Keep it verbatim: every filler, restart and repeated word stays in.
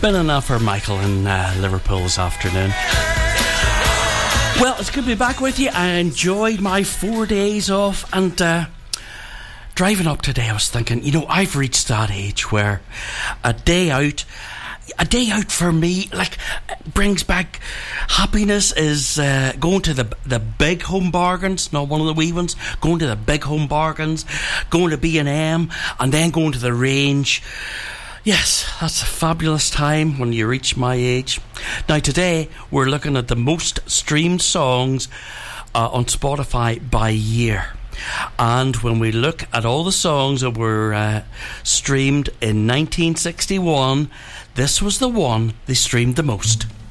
Been enough for Michael in uh, Liverpool this afternoon. Well, it's good to be back with you. I enjoyed my four days off, and uh, driving up today I was thinking, you know, I've reached that age where a day out a day out for me, like, brings back happiness. Is uh, going to the the big home bargains, not one of the wee ones. Going to the big home bargains, going to B and M, and then going to the range. Yes, that's a fabulous time when you reach my age. Now today we're looking at the most streamed songs uh, on Spotify by year. And when we look at all the songs that were uh, streamed in nineteen sixty-one, this was the one they streamed the most.